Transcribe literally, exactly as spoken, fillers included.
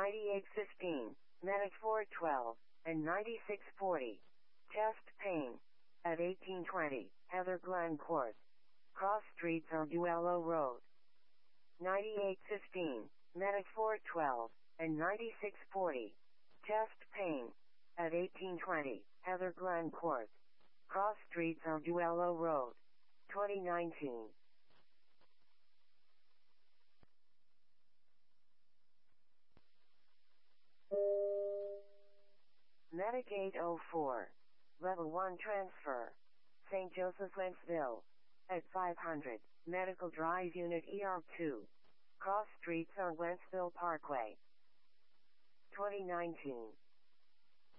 ninety-eight fifteen, Medic four twelve, and ninety-six forty. Chest pain. At eighteen twenty, Heather Glen Court. Cross Streets or Duello Road. ninety-eight fifteen, Medic four twelve, and ninety-six forty. Chest pain. At eighteen twenty, Heather Glen Court. Cross Streets or Duello Road. twenty nineteen. Medic eight oh four. Level one transfer. Saint Joseph Wentzville. At five hundred, Medical Drive Unit E R two. Cross Streets or Wentzville Parkway. twenty nineteen.